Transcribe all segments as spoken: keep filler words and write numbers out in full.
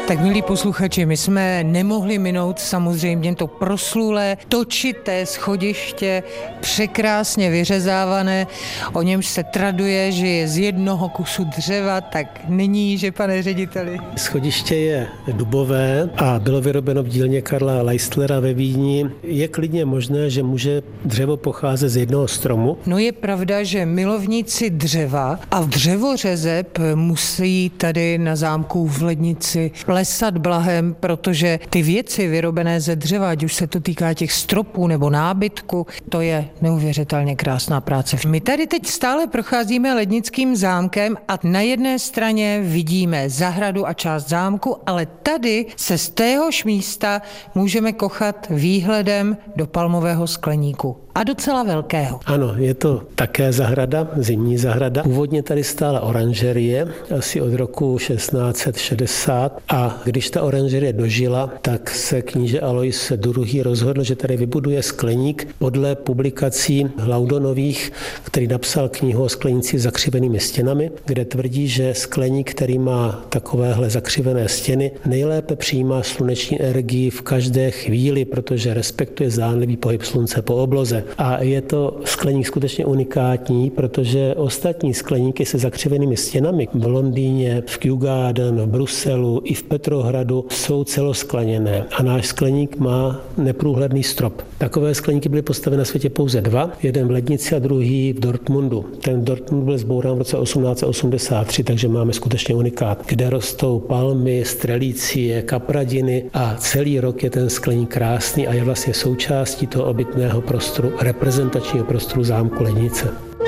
Tak milí posluchači, my jsme nemohli minout samozřejmě to proslulé točité schodiště, překrásně vyřezávané, o němž se traduje, že je z jednoho kusu dřeva, tak není, že pane řediteli? Schodiště je dubové a bylo vyrobeno v dílně Karla Leistlera ve Vídni. Je klidně možné, že může dřevo pocházet z jednoho stromu? No je pravda, že milovníci dřeva a dřevořezeb musí tady na zámku v Lednici plesat blahem, protože ty věci vyrobené ze dřeva, ať už se to týká těch stropů nebo nábytku, to je neuvěřitelně krásná práce. My tady teď stále procházíme Lednickým zámkem a na jedné straně vidíme zahradu a část zámku, ale tady se z téhož místa můžeme kochat výhledem do palmového skleníku. A docela velkého. Ano, je to také zahrada, zimní zahrada. Původně tady stála oranžerie, asi od roku šestnáct set šedesát, a když ta oranžerie dožila, tak se kníže Alois druhý. rozhodl, že tady vybuduje skleník podle publikací Laudonových, který napsal knihu o sklenících s zakřivenými stěnami, kde tvrdí, že skleník, který má takovéhle zakřivené stěny, nejlépe přijímá sluneční energii v každé chvíli, protože respektuje zdánlivý pohyb slunce po obloze. A je to skleník skutečně unikátní, protože ostatní skleníky se zakřivenými stěnami v Londýně, v Kew Garden, v Bruselu i v Petrohradu jsou celoskleněné. A náš skleník má neprůhledný strop. Takové skleníky byly postaveny na světě pouze dva, jeden v Lednici a druhý v Dortmundu. Ten Dortmund byl zbourán v roce osmnáct set osmdesát tři, takže máme skutečně unikát, kde rostou palmy, strelicie, kapradiny a celý rok je ten skleník krásný a je vlastně součástí toho obytného prostoru, reprezentačního prostoru zámku Lednice.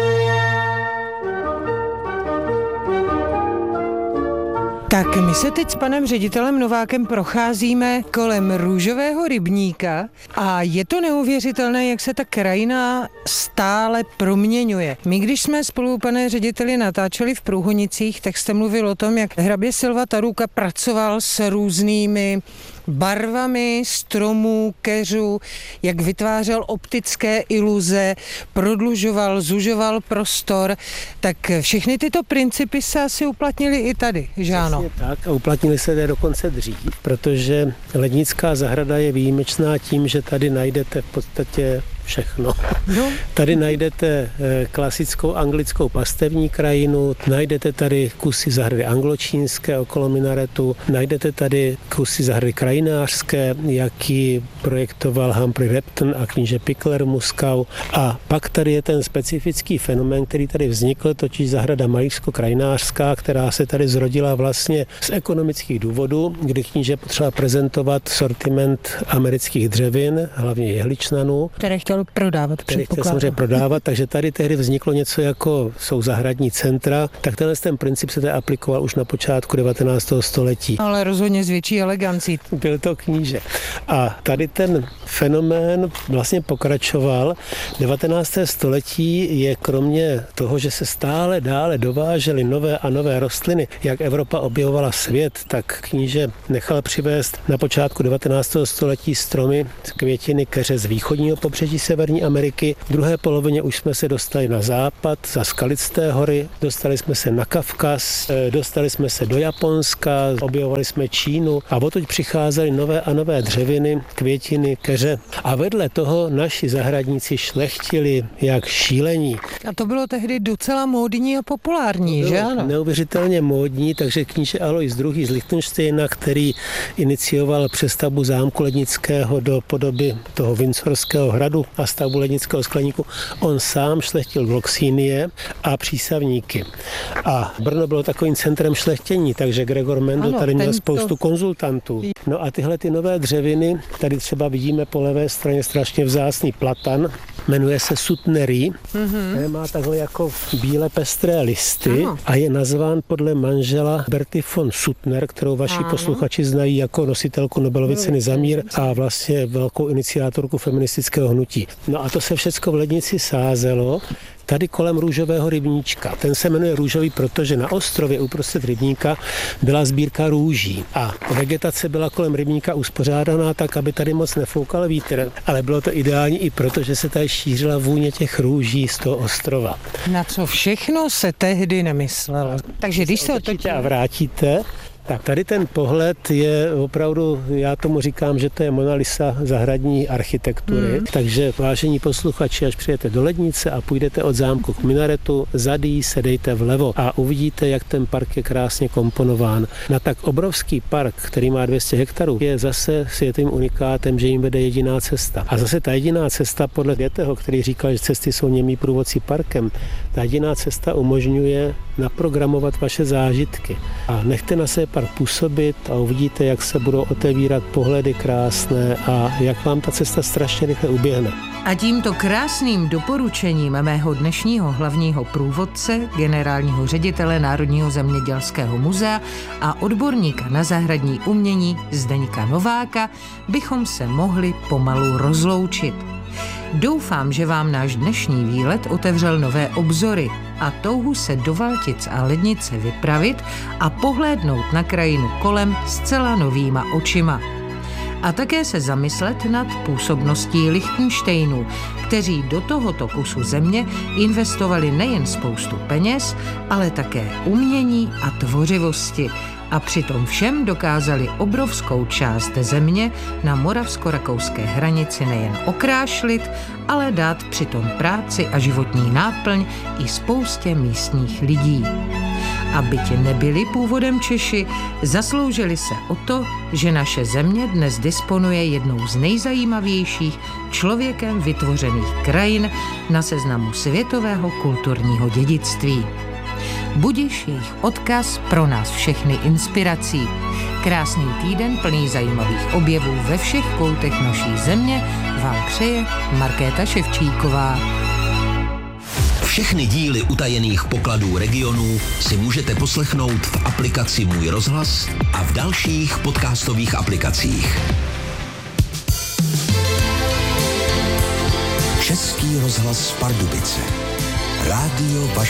Tak my se teď s panem ředitelem Novákem procházíme kolem růžového rybníka a je to neuvěřitelné, jak se ta krajina stále proměňuje. My, když jsme spolu, pane řediteli, natáčeli v Průhonicích, tak jste mluvil o tom, jak hrabě Silva Taruka pracoval s různými barvami stromů, keřů, jak vytvářel optické iluze, prodlužoval, zužoval prostor, tak všechny tyto principy se asi uplatnily i tady, že ano? Tak a uplatnili se tady dokonce dřív, protože Lednická zahrada je výjimečná tím, že tady najdete v podstatě všechno. No. Tady najdete klasickou anglickou pastevní krajinu, najdete tady kusy zahrady angločínské okolo minaretu, najdete tady kusy zahrady krajinářské, jaký projektoval Humphrey Repton a kníže Pickler Muskau. A pak tady je ten specifický fenomén, který tady vznikl, totiž zahrada malířsko-krajinářská, která se tady zrodila vlastně z ekonomických důvodů, kdy kníže potřeba prezentovat sortiment amerických dřevin, hlavně jehličnanů, které chtěl prodávat, který chtěl samozřejmě prodávat, takže tady tehdy vzniklo něco jako jsou zahradní centra, tak tenhle ten princip se tady aplikoval už na počátku devatenáctého století. Ale rozhodně s větší elegancí. Byl to kníže. A tady ten fenomén vlastně pokračoval. devatenácté století je kromě toho, že se stále dále dovážely nové a nové rostliny, jak Evropa objevovala svět, tak kníže nechal přivést na počátku devatenáctého století stromy, květiny, keře z východního pobřeží Severní Ameriky. V druhé polovině už jsme se dostali na západ, za Skalitské hory, dostali jsme se na Kavkaz, dostali jsme se do Japonska, objevovali jsme Čínu a odtud přicházely nové a nové dřeviny, květiny, keře. A vedle toho naši zahradníci šlechtili jak šílení. A to bylo tehdy docela módní a populární, že ano? Neuvěřitelně módní, takže kníže Alois druhý. z Lichtenštejna, který inicioval přestavbu zámku Lednického do podoby toho Windsorského hradu a stavbu Lednického skleníku, on sám šlechtil gloxinie a přísavníky. A Brno bylo takovým centrem šlechtění, takže Gregor Mendel ano, tady měl tento... spoustu konzultantů. No a tyhle ty nové dřeviny, tady třeba vidíme po levé straně strašně vzácný platan, jmenuje se Sutnery, mm-hmm. má takhle jako bílé pestré listy ano. a je nazván podle manžela Berty von Suttner, kterou vaši ano. posluchači znají jako nositelku Nobelovy ceny za mír a vlastně velkou iniciátorku feministického hnutí. No a to se všecko v Lednici sázelo tady kolem růžového rybníčka. Ten se jmenuje růžový, protože na ostrově uprostřed rybníka byla sbírka růží a vegetace byla kolem rybníka uspořádaná tak, aby tady moc nefoukal vítr, ale bylo to ideální i proto, že se tady šířila vůně těch růží z toho ostrova. Na co všechno se tehdy nemyslelo. Takže když se otočíte a vrátíte, Tak tady ten pohled je opravdu, já tomu říkám, že to je Mona Lisa zahradní architektury. Hmm. Takže vážení posluchači, až přijete do Lednice a půjdete od zámku k minaretu, zadý se dejte vlevo a uvidíte, jak ten park je krásně komponován. Na tak obrovský park, který má dvě stě hektarů, je zase světým unikátem, že jim vede jediná cesta. A zase ta jediná cesta podle Goetheho, který říkal, že cesty jsou němí průvodci parkem, ta jediná cesta umožňuje naprogramovat vaše zážitky. A nechte na sebe park působit a uvidíte, jak se budou otevírat pohledy krásné a jak vám ta cesta strašně rychle uběhne. A tímto krásným doporučením mého dnešního hlavního průvodce, generálního ředitele Národního zemědělského muzea a odborníka na zahradní umění Zdeňka Nováka bychom se mohli pomalu rozloučit. Doufám, že vám náš dnešní výlet otevřel nové obzory a touhu se do Valtic a Lednice vypravit a pohlédnout na krajinu kolem zcela novýma očima. A také se zamyslet nad působností Lichtenštejnů, kteří do tohoto kusu země investovali nejen spoustu peněz, ale také umění a tvořivosti. A přitom všem dokázali obrovskou část země na moravsko-rakouské hranici nejen okrášlit, ale dát přitom práci a životní náplň i spoustě místních lidí. A byť nebyli původem Češi, zasloužili se o to, že naše země dnes disponuje jednou z nejzajímavějších člověkem vytvořených krajin na seznamu světového kulturního dědictví. Budiš jejich odkaz pro nás všechny inspirací. Krásný týden plný zajímavých objevů ve všech koutech naší země vám přeje Markéta Ševčíková. Všechny díly utajených pokladů regionů si můžete poslechnout v aplikaci Můj rozhlas a v dalších podcastových aplikacích. Český rozhlas Pardubice. Rádio vaš